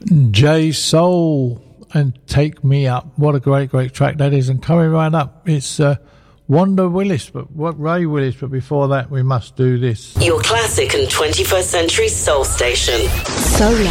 J Soul and Take Me Up. What a great track that is. And coming right up, it's Wanda Willis, Ray Willis, but before that we must do this. Your classic and 21st century soul station. Solar.